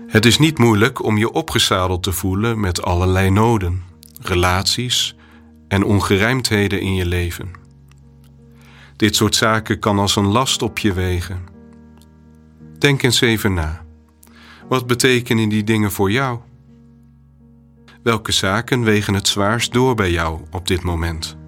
Het is niet moeilijk om je opgezadeld te voelen met allerlei noden, relaties en ongerijmdheden in je leven. Dit soort zaken kan als een last op je wegen. Denk eens even na. Wat betekenen die dingen voor jou? Welke zaken wegen het zwaarst door bij jou op dit moment?